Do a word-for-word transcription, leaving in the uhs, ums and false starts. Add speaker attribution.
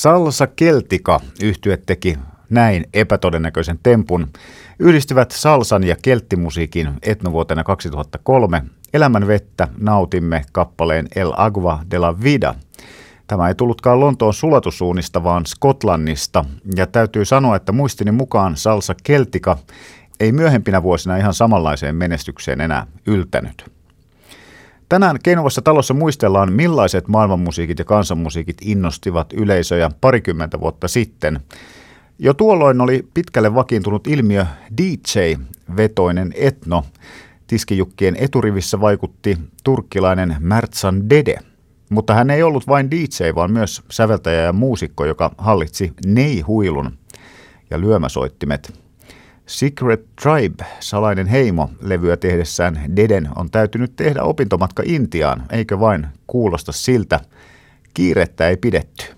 Speaker 1: Salsa Celtica -yhtye teki näin epätodennäköisen tempun. Yhdistyvät salsan ja kelttimusiikin etnovuotena kaksituhattakolme. Elämän vettä nautimme kappaleen El Agua de la Vida. Tämä ei tullutkaan Lontoon sulatussuunnista, vaan Skotlannista. Ja täytyy sanoa, että muistini mukaan Salsa Celtica ei myöhempinä vuosina ihan samanlaiseen menestykseen enää yltänyt. Tänään Keinuvassa talossa muistellaan, millaiset maailmanmusiikit ja kansanmusiikit innostivat yleisöjä parikymmentä vuotta sitten. Jo tuolloin oli pitkälle vakiintunut ilmiö D J-vetoinen etno. Tiskijukkien eturivissä vaikutti turkkilainen Mertsan Dede. Mutta hän ei ollut vain D J, vaan myös säveltäjä ja muusikko, joka hallitsi nei-huilun ja lyömäsoittimet. Secret Tribe, salainen heimo, levyä tehdessään Deden on täytynyt tehdä opintomatka Intiaan, eikö vain kuulosta siltä? Kiirettä ei pidetty.